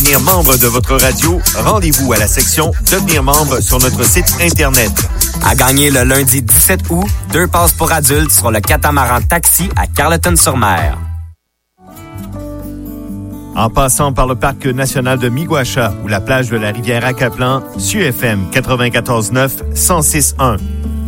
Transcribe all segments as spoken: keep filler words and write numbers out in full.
devenir membre de votre radio, rendez-vous à la section « Devenir membre » sur notre site Internet. À gagner le lundi dix-sept août, deux passes pour adultes sur le catamaran taxi à Carleton-sur-Mer. En passant par le parc national de Miguacha ou la plage de la rivière Acaplan, S U F M quatre-vingt-quatorze neuf, cent six un.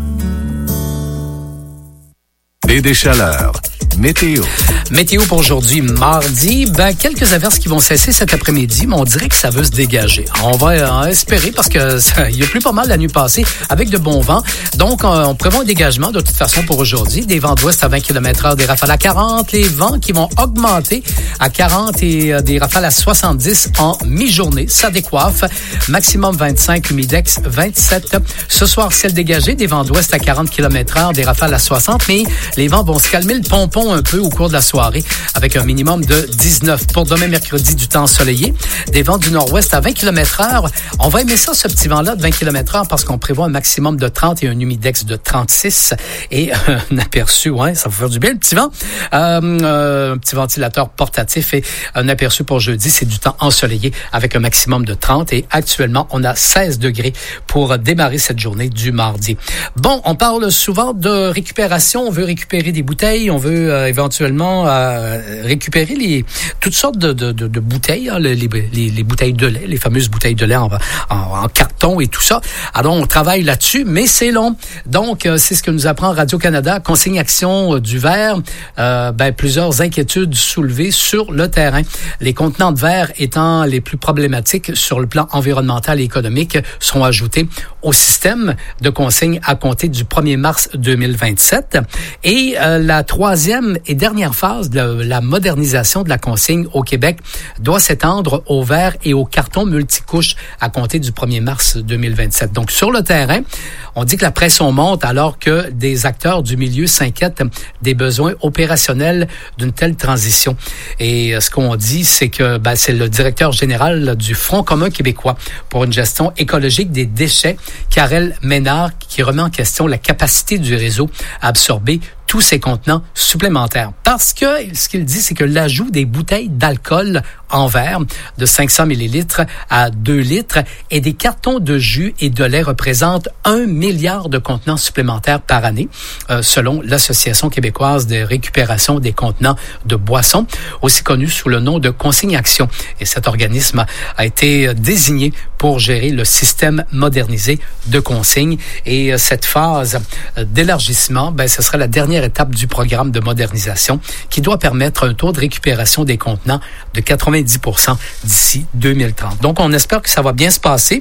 Et des chaleurs. Météo. Météo pour aujourd'hui, mardi. Ben, quelques averses qui vont cesser cet après-midi, mais on dirait que ça veut se dégager. On va en espérer parce que ça, il y a plus pas mal la nuit passée avec de bons vents. Donc, on, on prévoit un dégagement de toute façon pour aujourd'hui. Des vents d'ouest à vingt kilomètres heure, des rafales à quarante. Les vents qui vont augmenter à quarante et euh, des rafales à soixante-dix en mi-journée. Ça décoiffe. Maximum vingt-cinq, humidex vingt-sept. Ce soir, ciel dégagé, des vents d'ouest à quarante kilomètres heure, des rafales à soixante. Mais les vents vont se calmer le pompon un peu au cours de la soirée avec un minimum de dix-neuf. Pour demain mercredi, du temps ensoleillé, des vents du nord-ouest à vingt kilomètres heure. On va aimer ça, ce petit vent-là de vingt kilomètres heure parce qu'on prévoit un maximum de trente et un humidex de trente-six et un aperçu, ouais, ça va faire du bien le petit vent. Euh, euh, un petit ventilateur portatif et un aperçu pour jeudi, c'est du temps ensoleillé avec un maximum de trente et actuellement, on a seize degrés pour démarrer cette journée du mardi. Bon, on parle souvent de récupération, on veut récupérer des bouteilles, on veut Euh, éventuellement euh, récupérer les toutes sortes de, de, de, de bouteilles, hein, les, les, les bouteilles de lait, les fameuses bouteilles de lait en, en, en carton et tout ça. Alors, on travaille là-dessus, mais c'est long. Donc, euh, c'est ce que nous apprend Radio-Canada, Consigne Action euh, du verre. Euh, ben, plusieurs inquiétudes soulevées sur le terrain. Les contenants de verre étant les plus problématiques sur le plan environnemental et économique seront ajoutés au système de consigne à compter du premier mars deux mille vingt-sept. Et euh, la troisième et dernière phase de la modernisation de la consigne au Québec doit s'étendre au verre et au carton multicouche à compter du premier mars deux mille vingt-sept. Donc, sur le terrain, on dit que la pression monte alors que des acteurs du milieu s'inquiètent des besoins opérationnels d'une telle transition. Et ce qu'on dit, c'est que ben, c'est le directeur général du Front commun québécois pour une gestion écologique des déchets, Karel Ménard, qui remet en question la capacité du réseau à absorber tous ces contenants supplémentaires. Parce que ce qu'il dit, c'est que l'ajout des bouteilles d'alcool en verre de cinq cents millilitres à deux litres et des cartons de jus et de lait représentent un milliard de contenants supplémentaires par année, euh, selon l'Association québécoise de récupération des contenants de boissons, aussi connue sous le nom de Consigne Action. Et cet organisme a été désigné pour gérer le système modernisé de consigne. Et cette phase d'élargissement, ben, ce sera la dernière étape du programme de modernisation qui doit permettre un taux de récupération des contenants de quatre-vingt-dix pour cent d'ici deux mille trente. Donc, on espère que ça va bien se passer.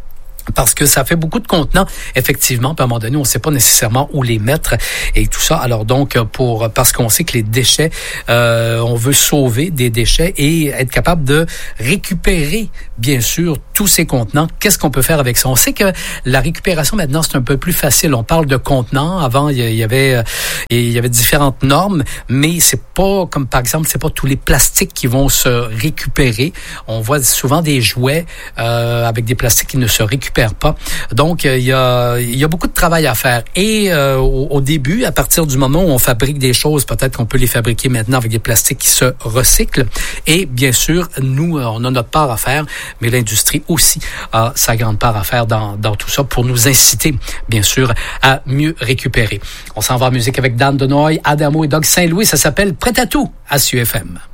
Parce que ça fait beaucoup de contenants, effectivement. Puis à un moment donné, on ne sait pas nécessairement où les mettre et tout ça. Alors donc, pour parce qu'on sait que les déchets, euh, on veut sauver des déchets et être capable de récupérer, bien sûr, tous ces contenants. Qu'est-ce qu'on peut faire avec ça? On sait que la récupération, maintenant, c'est un peu plus facile. On parle de contenants. Avant, il y avait, il y avait différentes normes, mais c'est pas, comme par exemple, c'est pas tous les plastiques qui vont se récupérer. On voit souvent des jouets euh, avec des plastiques qui ne se récupèrent pas. Donc, il y a, il y a beaucoup de travail à faire. Et euh, au, au début, à partir du moment où on fabrique des choses, peut-être qu'on peut les fabriquer maintenant avec des plastiques qui se recyclent. Et bien sûr, nous, on a notre part à faire, mais l'industrie aussi a sa grande part à faire dans, dans tout ça pour nous inciter, bien sûr, à mieux récupérer. On s'en va en musique avec Dan Denoy, Adamo et Doug Saint-Louis. Ça s'appelle « Prêt à tout » à S U F M.